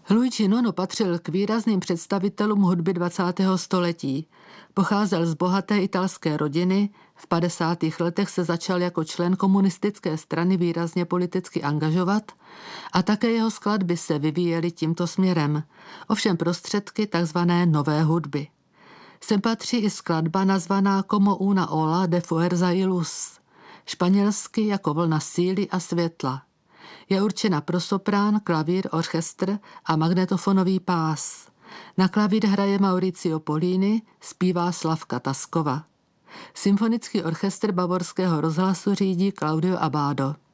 Luigi Nono patřil k výrazným představitelům hudby 20. století. Pocházel z bohaté italské rodiny, v 50. letech se začal jako člen komunistické strany výrazně politicky angažovat a také jeho skladby se vyvíjely tímto směrem, ovšem prostředky tzv. Nové hudby. Sem patří i skladba nazvaná Como una ola de fuerza y luz, španělsky jako vlna síly a světla. Je určena pro soprán, klavír, orchestr a magnetofonový pás. Na klavír hraje Mauricio Pollini, zpívá Slavka Taskova. Symfonický orchestr Bavorského rozhlasu řídí Claudio Abbado.